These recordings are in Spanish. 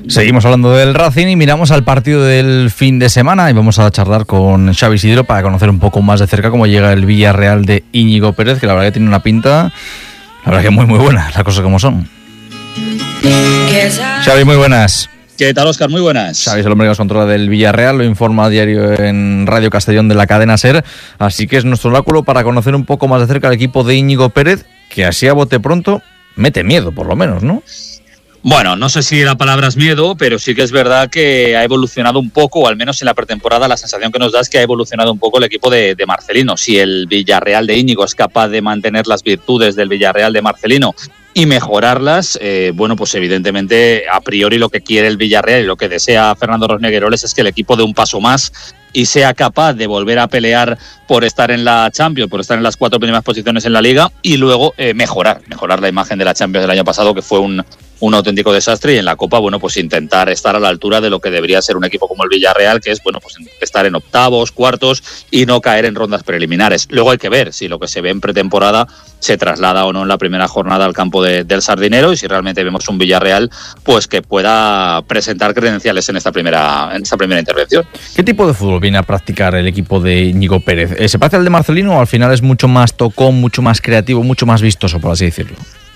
Seguimos hablando del Racing y miramos al partido del fin de semana y vamos a charlar con Xavi Isidro para conocer un poco más de cerca cómo llega el Villarreal de Íñigo Pérez, que la verdad que tiene una pinta, la verdad que muy buena, las cosas como son. Xavi, muy buenas. ¿Qué tal, Óscar? Muy buenas. Xavi es el hombre que nos controla del Villarreal, lo informa a diario en Radio Castellón de la cadena SER, así que es nuestro oráculo para conocer un poco más de cerca al equipo de Íñigo Pérez, que así a bote pronto mete miedo, por lo menos, ¿no? Bueno, no sé si la palabra es miedo, pero sí que es verdad que ha evolucionado un poco, o al menos en la pretemporada la sensación que nos da es que ha evolucionado un poco el equipo de Marcelino. Si el Villarreal de Íñigo es capaz de mantener las virtudes del Villarreal de Marcelino y mejorarlas, bueno, pues evidentemente a priori lo que quiere el Villarreal y lo que desea Fernando Rosnegueroles es que el equipo dé un paso más y sea capaz de volver a pelear por estar en la Champions, por estar en las 4 primeras posiciones en la Liga y luego mejorar la imagen de la Champions del año pasado, que fue un auténtico desastre, y en la Copa, bueno, pues intentar estar a la altura de lo que debería ser un equipo como el Villarreal, que es, bueno, pues estar en octavos, cuartos y no caer en rondas preliminares. Luego hay que ver si lo que se ve en pretemporada se traslada o no en la primera jornada al campo del Sardinero y si realmente vemos un Villarreal pues que pueda presentar credenciales en esta primera intervención. ¿Qué tipo de fútbol viene a practicar el equipo de Íñigo Pérez? ¿Se parece al de Marcelino o al final es mucho más tocón, mucho más creativo, mucho más vistoso, por así decirlo?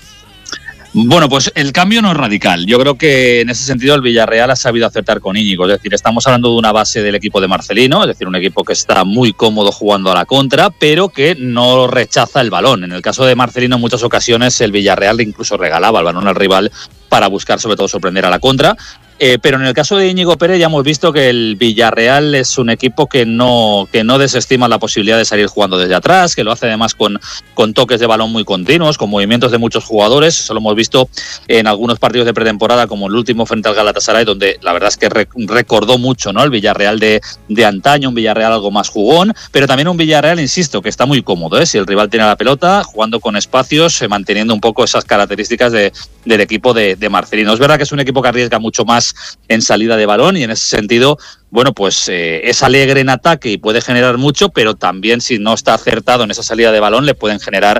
Bueno, pues el cambio no es radical. Yo creo que en ese sentido el Villarreal ha sabido acertar con Íñigo. Es decir, estamos hablando de una base del equipo de Marcelino, es decir, un equipo que está muy cómodo jugando a la contra, pero que no rechaza el balón. En el caso de Marcelino, en muchas ocasiones el Villarreal incluso regalaba el balón al rival para buscar sobre todo sorprender a la contra. Pero en el caso de Íñigo Pérez ya hemos visto que el Villarreal es un equipo que no desestima la posibilidad de salir jugando desde atrás, que lo hace además con toques de balón muy continuos, con movimientos de muchos jugadores. Eso lo hemos visto en algunos partidos de pretemporada, como el último frente al Galatasaray, donde la verdad es que recordó mucho, ¿no?, el Villarreal de antaño, un Villarreal algo más jugón, pero también un Villarreal, insisto, que está muy cómodo, ¿eh? Si el rival tiene la pelota, jugando con espacios, manteniendo un poco esas características del equipo de Marcelino. Es verdad que es un equipo que arriesga mucho más en salida de balón y en ese sentido, bueno, pues es alegre en ataque y puede generar mucho, pero también si no está acertado en esa salida de balón le pueden generar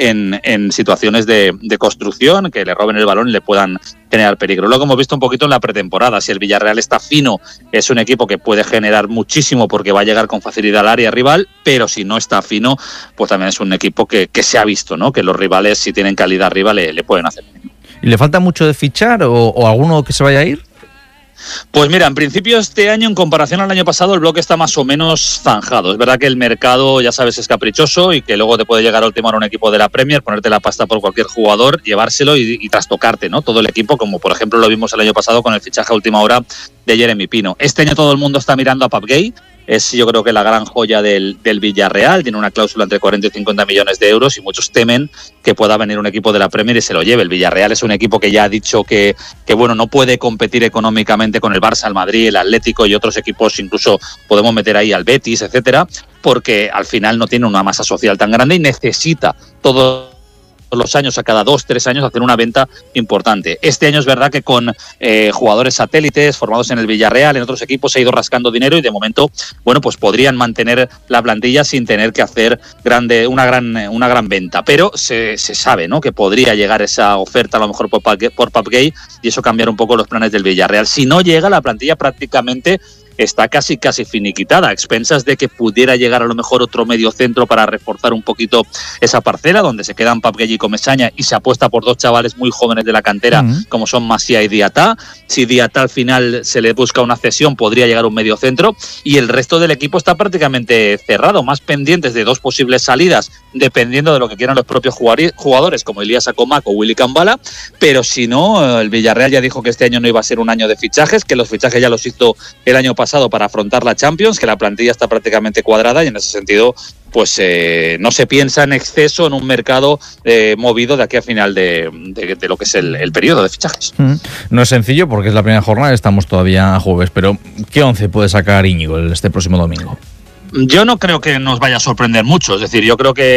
en situaciones de construcción, que le roben el balón y le puedan generar peligro. Luego hemos visto un poquito en la pretemporada, si el Villarreal está fino, es un equipo que puede generar muchísimo porque va a llegar con facilidad al área rival, pero si no está fino, pues también es un equipo que se ha visto, ¿no?, que los rivales, si tienen calidad arriba, le pueden hacer. ¿Y le falta mucho de fichar o alguno que se vaya a ir? Pues mira, en principio este año, en comparación al año pasado, el bloque está más o menos zanjado. Es verdad que el mercado, ya sabes, es caprichoso y que luego te puede llegar a ultimar un equipo de la Premier, ponerte la pasta por cualquier jugador, llevárselo y trastocarte, ¿no?, todo el equipo, como por ejemplo lo vimos el año pasado con el fichaje a última hora de Jeremy Pino. Este año todo el mundo está mirando a Pape Gueye. Es, yo creo, que la gran joya del Villarreal. Tiene una cláusula entre 40 y 50 millones de euros y muchos temen que pueda venir un equipo de la Premier y se lo lleve. El Villarreal es un equipo que ya ha dicho que bueno, no puede competir económicamente con el Barça, el Madrid, el Atlético y otros equipos, incluso podemos meter ahí al Betis, etcétera, porque al final no tiene una masa social tan grande y necesita todo los años, a cada 2-3 años, hacer una venta importante. Este año es verdad que con jugadores satélites formados en el Villarreal, en otros equipos, se ha ido rascando dinero y de momento, bueno, pues podrían mantener la plantilla sin tener que hacer una gran venta. Pero se sabe, ¿no?, que podría llegar esa oferta a lo mejor por Pape Gueye y eso cambiar un poco los planes del Villarreal. Si no llega, la plantilla prácticamente está casi finiquitada, a expensas de que pudiera llegar a lo mejor otro medio centro para reforzar un poquito esa parcela, donde se quedan Pape Gueye y Comesaña y se apuesta por 2 chavales muy jóvenes de la cantera, como son Masia y Diatá. Si Diatá al final se le busca una cesión, podría llegar un medio centro, y el resto del equipo está prácticamente cerrado, más pendientes de 2 posibles salidas, dependiendo de lo que quieran los propios jugadores, como Elías Acomac o Willy Cambala. Pero si no, el Villarreal ya dijo que este año no iba a ser un año de fichajes, que los fichajes ya los hizo el año pasado para afrontar la Champions, que la plantilla está prácticamente cuadrada y en ese sentido pues no se piensa en exceso en un mercado movido de aquí a final de lo que es el periodo de fichajes. No es sencillo porque es la primera jornada, estamos todavía a jueves, pero ¿qué 11 puede sacar Íñigo este próximo domingo? Yo no creo que nos vaya a sorprender mucho, es decir, yo creo que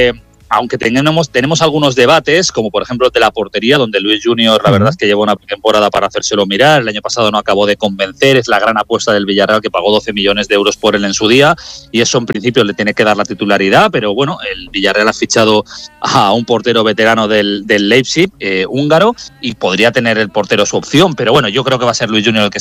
aunque tenemos algunos debates, como por ejemplo el de la portería, donde Luis Junior, la verdad es que lleva una temporada para hacérselo mirar. El año pasado no acabó de convencer, es la gran apuesta del Villarreal, que pagó 12 millones de euros por él en su día, y eso en principio le tiene que dar la titularidad, pero bueno, el Villarreal ha fichado a un portero veterano del Leipzig, húngaro, y podría tener el portero su opción, pero bueno, yo creo que va a ser Luis Junior el que